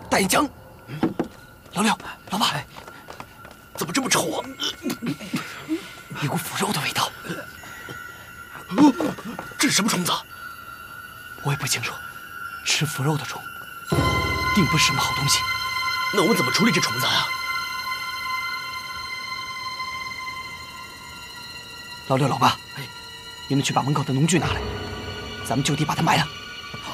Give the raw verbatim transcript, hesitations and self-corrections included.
大眼姜，老六，老八，怎么这么臭啊？一股腐肉的味道。这是什么虫子？我也不清楚。吃腐肉的虫，定不是什么好东西。那我们怎么处理这虫子啊？老六、老八，你们去把门口的农具拿来，咱们就地把它埋了。